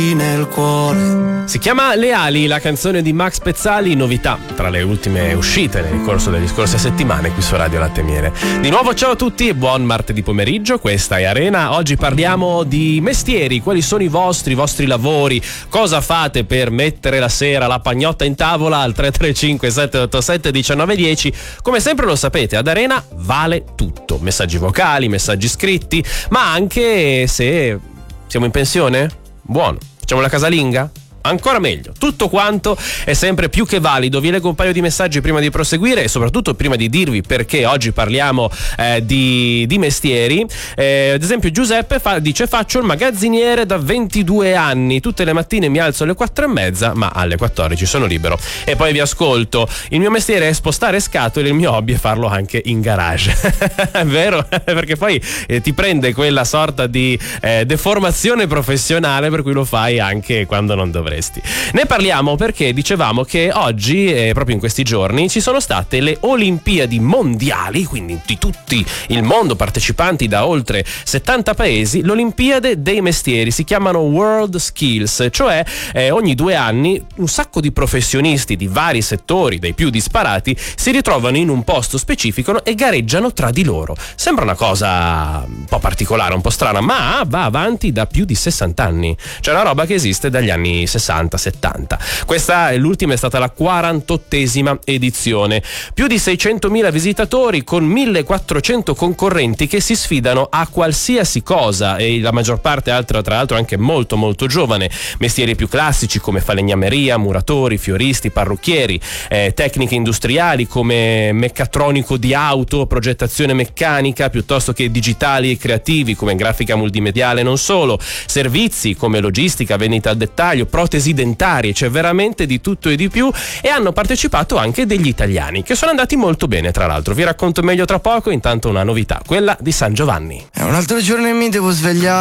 nel cuore. Si chiama Le ali, la canzone di Max Pezzali, novità tra le ultime uscite nel corso delle scorse settimane qui su Radio Latte e Miele. Di nuovo ciao a tutti e buon martedì pomeriggio, questa è Arena. Oggi parliamo di mestieri, quali sono i vostri lavori, cosa fate per mettere la sera la pagnotta in tavola al 335 787 1910. Come sempre lo sapete, ad Arena vale tutto, messaggi vocali, messaggi scritti, ma anche se siamo in pensione? Buono. Facciamo la casalinga? Ancora meglio, tutto quanto è sempre più che valido. Vi leggo un paio di messaggi prima di proseguire e soprattutto prima di dirvi perché oggi parliamo di mestieri. Ad esempio Giuseppe dice: faccio il magazziniere da 22 anni, tutte le mattine mi alzo alle 4:30 ma alle 14 sono libero e poi vi ascolto. Il mio mestiere è spostare scatole, il mio hobby è farlo anche in garage. È vero? Perché poi ti prende quella sorta di deformazione professionale per cui lo fai anche quando non dovresti. Ne parliamo perché dicevamo che oggi, proprio in questi giorni, ci sono state le Olimpiadi mondiali, quindi di tutti il mondo, partecipanti da oltre 70 paesi, l'Olimpiade dei mestieri, si chiamano World Skills, cioè ogni 2 anni un sacco di professionisti di vari settori, dai più disparati, si ritrovano in un posto specifico e gareggiano tra di loro. Sembra una cosa un po' particolare, un po' strana, ma va avanti da più di 60 anni. C'è una roba che esiste dagli anni 60-70. Questa è l'ultima, è stata la 48esima edizione. Più di 600.000 visitatori con 1.400 concorrenti che si sfidano a qualsiasi cosa e la maggior parte tra l'altro anche molto molto giovane. Mestieri più classici come falegnameria, muratori, fioristi, parrucchieri, tecniche industriali come meccatronico di auto, progettazione meccanica, piuttosto che digitali e creativi come grafica multimediale, non solo, servizi come logistica, vendita al dettaglio, protesi dentarie, c'è veramente di tutto e di più, e hanno partecipato anche degli italiani che sono andati molto bene. Tra l'altro vi racconto meglio tra poco, intanto una novità, quella di San Giovanni. È un altro giorno e mi devo svegliare.